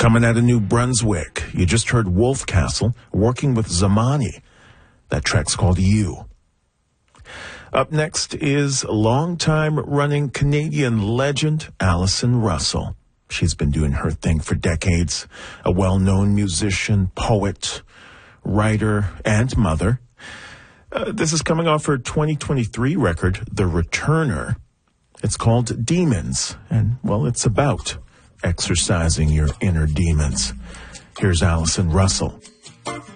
Coming out of New Brunswick, you just heard Wolfcastle working with Zamani. That track's called You. Up next is longtime running Canadian legend Allison Russell. She's been doing her thing for decades. A well-known musician, poet, writer, and mother. This is coming off her 2023 record, The Returner. It's called Demons, and, well, it's about exercising your inner demons. Here's Allison Russell